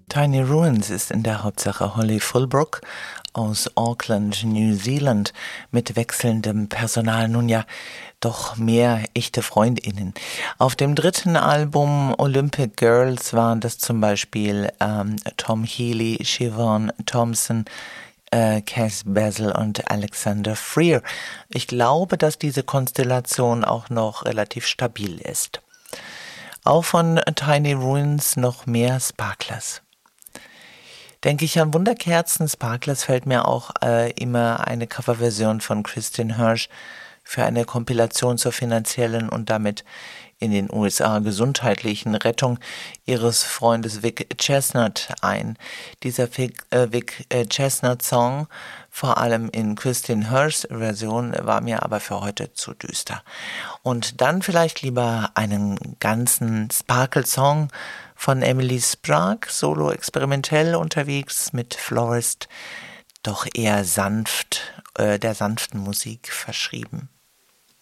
Tiny Ruins ist in der Hauptsache Holly Fullbrook aus Auckland, New Zealand, mit wechselndem Personal, nun ja, doch mehr echte FreundInnen. Auf dem dritten Album Olympic Girls waren das zum Beispiel Tom Healy, Siobhan Thompson, Cass Basil und Alexander Freer. Ich glaube, dass diese Konstellation auch noch relativ stabil ist. Auch von Tiny Ruins noch mehr Sparklers. Denke ich an Wunderkerzen, Sparklers, fällt mir auch immer eine Coverversion von Christian Hirsch für eine Kompilation zur finanziellen und damit in den USA gesundheitlichen Rettung ihres Freundes Vic Chestnut ein. Dieser Vic Chestnut-Song, vor allem in Christian Hirschs Version, war mir aber für heute zu düster. Und dann vielleicht lieber einen ganzen Sparkle-Song von Emily Sprague, solo experimentell unterwegs mit Florist, doch eher sanft, der sanften Musik verschrieben.